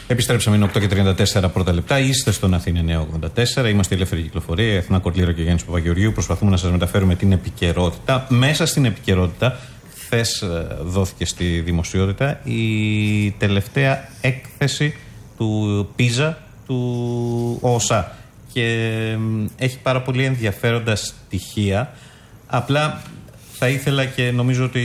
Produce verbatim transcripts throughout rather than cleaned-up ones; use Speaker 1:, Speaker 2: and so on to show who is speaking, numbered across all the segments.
Speaker 1: Επιστρέψαμε, είναι οκτώ και τριάντα τέσσερα πρώτα λεπτά. Είστε στον Αθήνα εννιακόσια ογδόντα τέσσερα. Είμαστε η Ελεύθερη Κυκλοφορία, η Αθηνά Κορλήρο και Γιάννης Παπαγεωργίου. Προσπαθούμε να σας μεταφέρουμε την επικαιρότητα. Μέσα στην επικαιρότητα, χθες δόθηκε στη δημοσιότητα η τελευταία έκθεση του πίζα του ΟΣΑ. Και έχει πάρα πολύ ενδιαφέροντα στοιχεία. Απλά θα ήθελα, και νομίζω ότι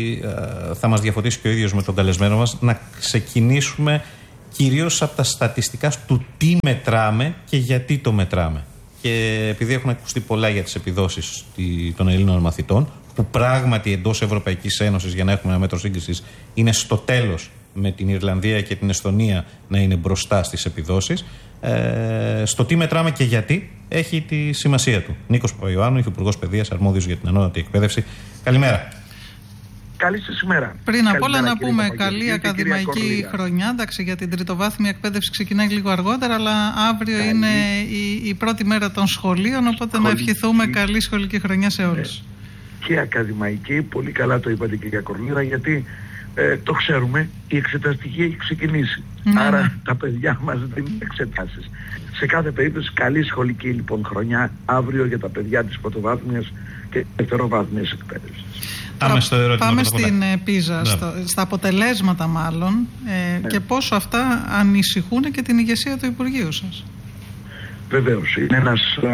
Speaker 1: θα μας διαφωτίσει και ο ίδιος με τον καλεσμένο μας, να ξεκινήσουμε κυρίως από τα στατιστικά του τι μετράμε και γιατί το μετράμε. Και επειδή έχουν ακουστεί πολλά για τις επιδόσεις των Ελλήνων μαθητών, που πράγματι εντός Ευρωπαϊκής Ένωσης, για να έχουμε ένα μέτρο σύγκρισης, είναι στο τέλος με την Ιρλανδία και την Εσθονία να είναι μπροστά στις επιδόσεις, ε, στο τι μετράμε και γιατί έχει τη σημασία του. Νίκος Παπαϊωάννου, Υφυπουργός Παιδείας, αρμόδιος για την ανώτατη εκπαίδευση. Καλημέρα.
Speaker 2: Καλή σας ημέρα.
Speaker 3: Πριν απ' όλα να πούμε καλή ακαδημαϊκή χρονιά. Εντάξει, για την τριτοβάθμια εκπαίδευση ξεκινάει λίγο αργότερα, αλλά αύριο καλή. είναι η, η πρώτη μέρα των σχολείων, οπότε σχολική. να ευχηθούμε καλή σχολική χρονιά σε όλους.
Speaker 2: Ναι. Και ακαδημαϊκή, πολύ καλά το είπατε, κυρία Κορνίδα, γιατί ε, το ξέρουμε, η εξεταστική έχει ξεκινήσει. Ναι, Άρα ναι. τα παιδιά μας δίνουν εξετάσεις. Σε κάθε περίπτωση καλή σχολική λοιπόν χρονιά αύριο για τα παιδιά της πρωτοβάθμιας και δευτεροβάθμιας εκπαίδευσης.
Speaker 1: Πάμε, στο ερώτημα,
Speaker 3: Πάμε στην πίζα, στο, στα αποτελέσματα μάλλον, ε, ναι. και πόσο αυτά ανησυχούν και την ηγεσία του Υπουργείου σας.
Speaker 2: Βεβαίως, είναι, ένας, α,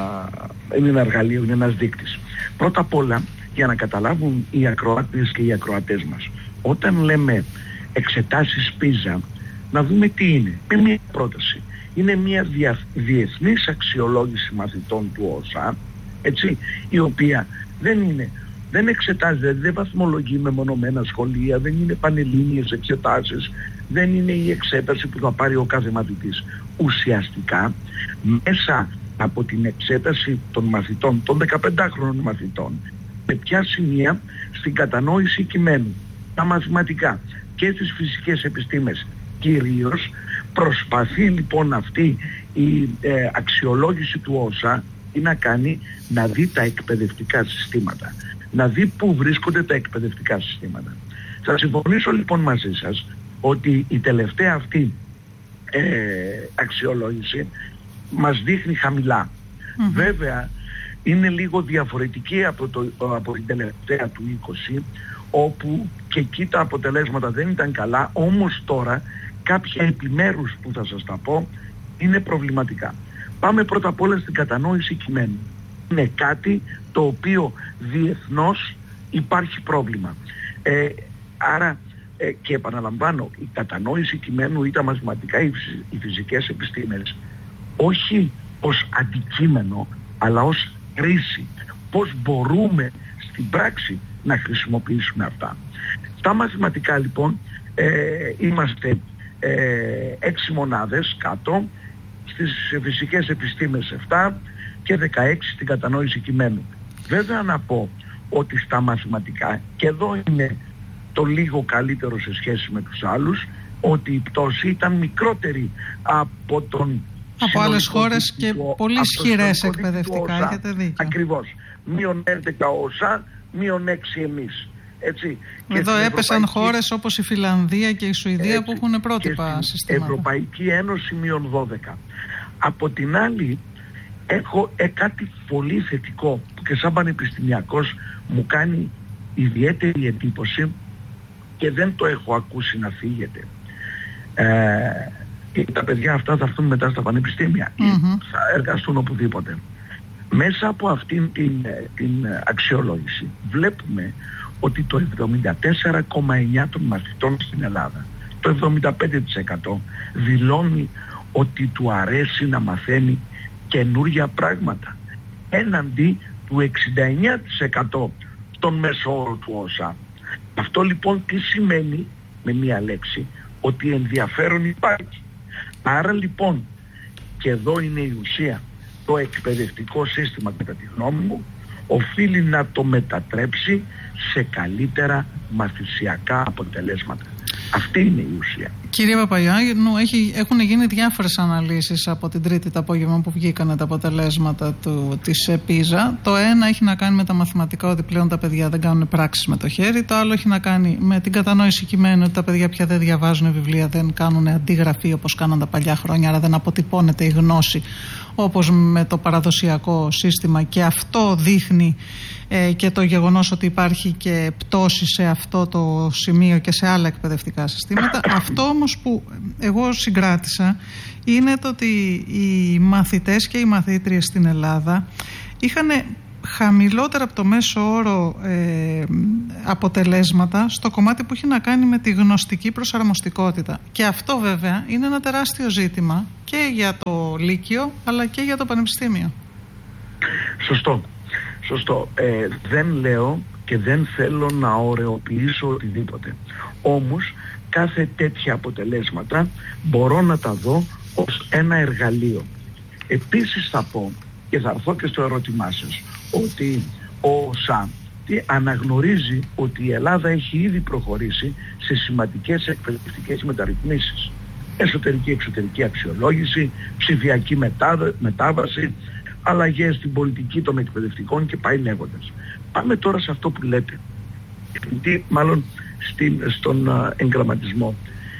Speaker 2: είναι ένα εργαλείο, είναι ένας δείκτης. Πρώτα απ' όλα, για να καταλάβουν οι ακροάτες και οι ακροατές μας, όταν λέμε εξετάσεις πίζα, να δούμε τι είναι. Είναι μια πρόταση. Είναι μια δια, διεθνής αξιολόγηση μαθητών του ΟΣΑ, έτσι, η οποία δεν είναι... Δεν εξετάζεται, δεν βαθμολογεί μεμονωμένα σχολεία, δεν είναι πανελλήνιες εξετάσεις, δεν είναι η εξέταση που θα πάρει ο κάθε μαθητής. Ουσιαστικά, μέσα από την εξέταση των μαθητών, των δεκαπεντάχρονων μαθητών, με ποια σημεία στην κατανόηση κειμένου, τα μαθηματικά και στις φυσικές επιστήμες κυρίως, προσπαθεί λοιπόν αυτή η ε, αξιολόγηση του ΟΣΑ να κάνει να δει τα εκπαιδευτικά συστήματα. Να δει πού βρίσκονται τα εκπαιδευτικά συστήματα. Θα συμφωνήσω λοιπόν μαζί σας ότι η τελευταία αυτή ε, αξιολόγηση μας δείχνει χαμηλά. Mm-hmm. Βέβαια είναι λίγο διαφορετική από, το, από την τελευταία του είκοσι, όπου και εκεί τα αποτελέσματα δεν ήταν καλά, όμως τώρα κάποια επιμέρους που θα σας τα πω είναι προβληματικά. Πάμε πρώτα απ' όλα στην κατανόηση κειμένου. Είναι κάτι το οποίο διεθνώς υπάρχει πρόβλημα. Ε, άρα ε, και επαναλαμβάνω, η κατανόηση κειμένου ή τα μαθηματικά ή οι φυσικές επιστήμες όχι ως αντικείμενο αλλά ως χρήση. Πώς μπορούμε στην πράξη να χρησιμοποιήσουμε αυτά. Στα μαθηματικά λοιπόν ε, είμαστε ε, έξι μονάδες κάτω, στις φυσικές επιστήμες επτά και δεκαέξι στην κατανόηση κειμένου. Βέβαια να πω ότι στα μαθηματικά, και εδώ είναι το λίγο καλύτερο σε σχέση με τους άλλους, ότι η πτώση ήταν μικρότερη από τον
Speaker 3: από άλλες χώρες και πολύ ισχυρές εκπαιδευτικά, έχετε δίκιο.
Speaker 2: Ακριβώς. Μείον έντεκα ΟΣΑ, μείον έξι εμείς. Έτσι.
Speaker 3: Εδώ έπεσαν Ευρωπαϊκή... χώρες όπως η Φιλανδία και η Σουηδία, έτσι, που έχουν πρότυπα
Speaker 2: και
Speaker 3: συστήματα.
Speaker 2: Ευρωπαϊκή Ένωση μείον δώδεκα. Από την άλλη έχω ε, κάτι πολύ θετικό που και σαν πανεπιστημιακός μου κάνει ιδιαίτερη εντύπωση και δεν το έχω ακούσει να φύγεται. Ε, τα παιδιά αυτά θα έρθουν μετά στα πανεπιστήμια ή mm-hmm. θα εργαστούν οπουδήποτε. Μέσα από αυτήν την, την αξιολόγηση βλέπουμε ότι το εβδομήντα τέσσερα κόμμα εννιά τοις εκατό των μαθητών στην Ελλάδα, το εβδομήντα πέντε τοις εκατό δηλώνει ότι του αρέσει να μαθαίνει καινούργια πράγματα, έναντι του εξήντα εννιά τοις εκατό των μέσο του ΩΣΑ. Αυτό λοιπόν τι σημαίνει με μία λέξη? Ότι ενδιαφέρον υπάρχει. Άρα λοιπόν, και εδώ είναι η ουσία, το εκπαιδευτικό σύστημα κατά τη γνώμη μου οφείλει να το μετατρέψει σε καλύτερα μαθησιακά αποτελέσματα. Αυτή είναι η ουσία.
Speaker 3: Κύριε Παπαγιάννου, έχει, έχουν γίνει διάφορες αναλύσεις από την Τρίτη το απόγευμα που βγήκαν τα αποτελέσματα του, της πίζα. Το ένα έχει να κάνει με τα μαθηματικά, ότι πλέον τα παιδιά δεν κάνουν πράξεις με το χέρι. Το άλλο έχει να κάνει με την κατανόηση κειμένου, ότι τα παιδιά πια δεν διαβάζουν βιβλία, δεν κάνουν αντίγραφη όπως κάναν τα παλιά χρόνια, άρα δεν αποτυπώνεται η γνώση όπως με το παραδοσιακό σύστημα, και αυτό δείχνει ε, και το γεγονός ότι υπάρχει και πτώση σε αυτό το σημείο και σε άλλα εκπαιδευτικά συστήματα. Αυτό όμως που εγώ συγκράτησα είναι το ότι οι μαθητές και οι μαθήτριες στην Ελλάδα είχαν χαμηλότερα από το μέσο όρο ε, αποτελέσματα στο κομμάτι που έχει να κάνει με τη γνωστική προσαρμοστικότητα. Και αυτό βέβαια είναι ένα τεράστιο ζήτημα και για το Λύκειο αλλά και για το Πανεπιστήμιο.
Speaker 2: Σωστό. Σωστό. Ε, δεν λέω και δεν θέλω να ωρεοποιήσω οτιδήποτε. Όμως κάθε τέτοια αποτελέσματα μπορώ να τα δω ως ένα εργαλείο. Επίσης θα πω, και θα έρθω και στο ερώτημά σας, ότι ο ΩΣΑ αναγνωρίζει ότι η Ελλάδα έχει ήδη προχωρήσει σε σημαντικές εκπαιδευτικές μεταρρυθμίσεις. Εσωτερική-εξωτερική αξιολόγηση, ψηφιακή μετά, μετάβαση, αλλαγές στην πολιτική των εκπαιδευτικών και πάει λέγοντας. Πάμε τώρα σε αυτό που λέτε, μάλλον στην, στον uh, εγγραμματισμό.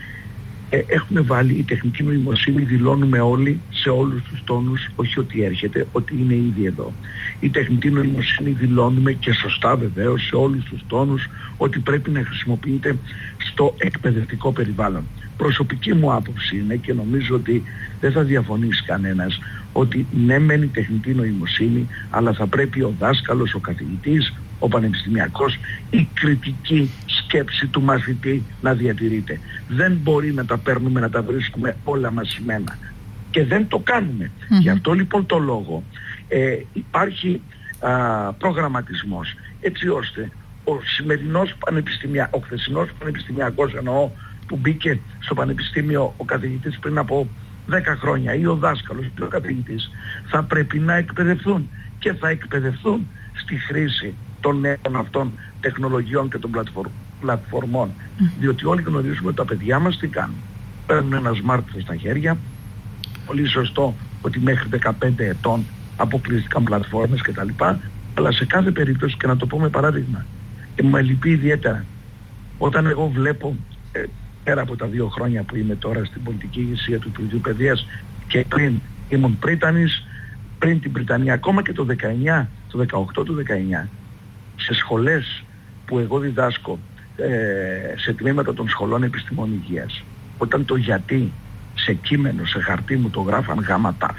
Speaker 2: Ε, έχουμε βάλει η τεχνική νοημοσύνη, δηλώνουμε όλοι σε όλους τους τόνους, όχι ότι έρχεται, ότι είναι ήδη εδώ. Η τεχνική νοημοσύνη δηλώνουμε, και σωστά βεβαίως, σε όλους τους τόνους, ότι πρέπει να χρησιμοποιείται στο εκπαιδευτικό περιβάλλον. Προσωπική μου άποψη είναι, και νομίζω ότι δεν θα διαφωνήσει κανένας, ότι ναι μεν η τεχνητή νοημοσύνη, αλλά θα πρέπει ο δάσκαλος, ο καθηγητής, ο πανεπιστημιακός, η κριτική σκέψη του μαθητή να διατηρείται. Δεν μπορεί να τα παίρνουμε, να τα βρίσκουμε όλα μαζεμένα. Και δεν το κάνουμε. Mm-hmm. Γι' αυτό λοιπόν το λόγο ε, υπάρχει α, προγραμματισμός, έτσι ώστε ο σημερινός πανεπιστημιακός, ο χθεσινός πανεπιστημιακός εννοώ, που μπήκε στο πανεπιστήμιο ο καθηγητής πριν από δέκα χρόνια, ή ο δάσκαλος ή ο καθηγητής, θα πρέπει να εκπαιδευτούν και θα εκπαιδευτούν στη χρήση των νέων αυτών τεχνολογιών και των πλατφορμών. Mm. Διότι όλοι γνωρίζουμε ότι τα παιδιά μας τι κάνουν. Παίρνουν ένα smartphone στα χέρια, πολύ σωστό ότι μέχρι δεκαπέντε ετών αποκλειστηκαν πλατφόρμες κτλ. Αλλά σε κάθε περίπτωση, και να το πω με παράδειγμα, και μου λυπεί ιδιαίτερα, όταν εγώ βλέπω ε, πέρα από τα δύο χρόνια που είμαι τώρα στην πολιτική ηγεσία του Υπουργείου Παιδείας, και πριν ήμουν πρίτανης, πριν την Βρυτανία, ακόμα και το δεκαεννιά, το δεκαοκτώ του δεκαεννιά, σε σχολές που εγώ διδάσκω, ε, σε τμήματα των σχολών επιστημών υγείας, όταν το γιατί σε κείμενο, σε χαρτί μου το γράφαν γάμα ταφ,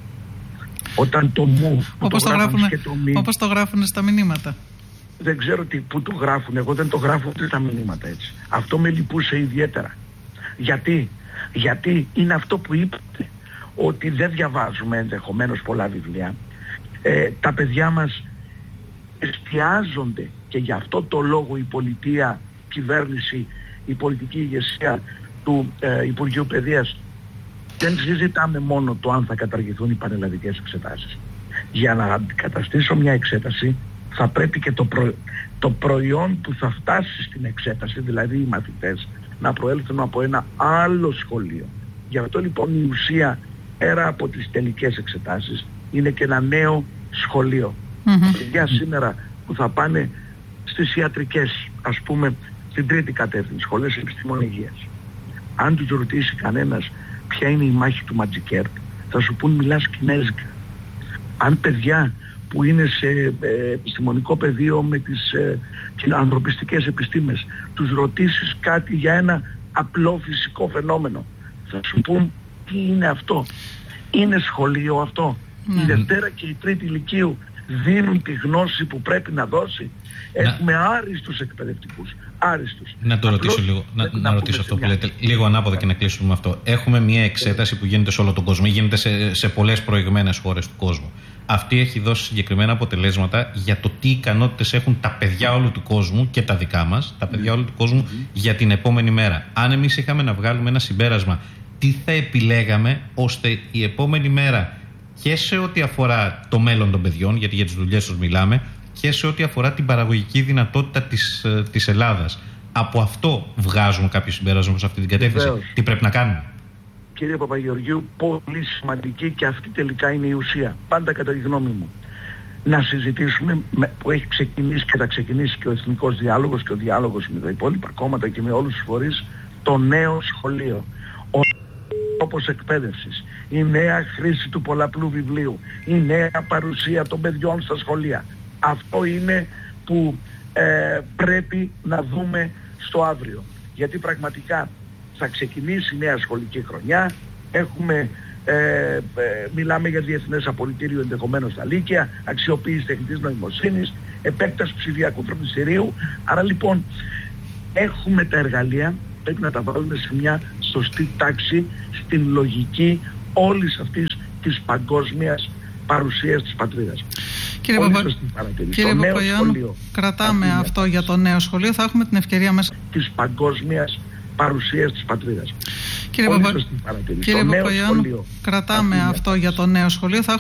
Speaker 2: όταν το μου που
Speaker 3: όπως
Speaker 2: το,
Speaker 3: το γράφουν
Speaker 2: και το μη,
Speaker 3: όπως το γράφουν στα μηνύματα.
Speaker 2: Δεν ξέρω τι, που το γράφουν, εγώ δεν το γράφω ούτε τα μηνύματα έτσι. Αυτό με λυπούσε ιδιαίτερα. Γιατί, γιατί είναι αυτό που είπατε, ότι δεν διαβάζουμε ενδεχομένως πολλά βιβλία. Ε, τα παιδιά μας εστιάζονται, και γι' αυτό το λόγο η πολιτεία, κυβέρνηση, η πολιτική ηγεσία του ε, Υπουργείου Παιδείας, δεν συζητάμε μόνο το αν θα καταργηθούν οι πανελλαδικές εξετάσεις. Για να αντικαταστήσω μια εξέταση θα πρέπει και το, προ... το προϊόν που θα φτάσει στην εξέταση, δηλαδή οι μαθητές, να προέλθουν από ένα άλλο σχολείο. Γι' αυτό λοιπόν η ουσία, πέρα από τις τελικές εξετάσεις, είναι και ένα νέο σχολείο. Mm-hmm. Για σήμερα που θα πάνε στις ιατρικές, ας πούμε στην τρίτη κατεύθυνση, σχολές επιστημών υγείας, αν τους ρωτήσει κανένας ποια είναι η μάχη του Ματζικέρτ, θα σου πούν μιλάς κινέζικα. Αν παιδιά που είναι σε ε, επιστημονικό πεδίο με τις ε, ανθρωπιστικές επιστήμες τους ρωτήσεις κάτι για ένα απλό φυσικό φαινόμενο, θα σου πούν τι είναι αυτό. Είναι σχολείο αυτό. Mm. Η Δευτέρα και η Τρίτη Λυκείου δίνουν τη γνώση που πρέπει να δώσει. Να. Έχουμε άριστους εκπαιδευτικούς. Άριστους.
Speaker 1: Να το ρωτήσω λίγο. Να, να, να ρωτήσω αυτό που λέτε. Λίγο ανάποδα και να κλείσουμε με αυτό. Έχουμε μια εξέταση που γίνεται σε όλο τον κόσμο. Γίνεται σε, σε πολλές προηγμένες χώρες του κόσμου. Αυτή έχει δώσει συγκεκριμένα αποτελέσματα για το τι ικανότητες έχουν τα παιδιά όλου του κόσμου και τα δικά μας, τα παιδιά όλου του κόσμου mm-hmm. για την επόμενη μέρα. Αν εμείς είχαμε να βγάλουμε ένα συμπέρασμα, τι θα επιλέγαμε ώστε η επόμενη μέρα, και σε ό,τι αφορά το μέλλον των παιδιών, γιατί για τις δουλειές τους μιλάμε, και σε ό,τι αφορά την παραγωγική δυνατότητα της, της Ελλάδας, Από αυτό βγάζουμε κάποιο συμπέρασμα σε αυτή την κατεύθυνση. Βεβαίως. Τι πρέπει να κάνουμε.
Speaker 2: Κύριε Παπαγεωργίου, πολύ σημαντική και αυτή τελικά είναι η ουσία. Πάντα κατά τη γνώμη μου. Να συζητήσουμε, που έχει ξεκινήσει και θα ξεκινήσει και ο εθνικός διάλογος και ο διάλογος με τα υπόλοιπα κόμματα και με όλους τους φορείς, το νέο σχολείο. Ο τρόπος εκπαίδευσης, η νέα χρήση του πολλαπλού βιβλίου, η νέα παρουσία των παιδιών στα σχολεία. Αυτό είναι που ε, πρέπει να δούμε στο αύριο. Γιατί πραγματικά θα ξεκινήσει η νέα σχολική χρονιά, έχουμε, ε, ε, μιλάμε για διεθνές απολυτήριο ενδεχομένως στα Λύκεια, αξιοποίηση τεχνητής νοημοσύνης, επέκταση ψηφιακού φροντιστηρίου. Άρα λοιπόν έχουμε τα εργαλεία, πρέπει να τα βάλουμε σε μια σωστή τάξη στην λογική όλης αυτής της παγκόσμιας παρουσίας της πατρίδας.
Speaker 3: Κύριε, Παπα... Κύριε Παπαγιάννου, κρατάμε αυτό για το νέο σχολείο. Θα έχουμε την ευκαιρία μέσα
Speaker 2: της παγκόσμιας παρουσίας της πατρίδας.
Speaker 3: Κύριε, Παπα... Κύριε Παπαγιάννου, κρατάμε αυτό για το νέο σχολείο. Θα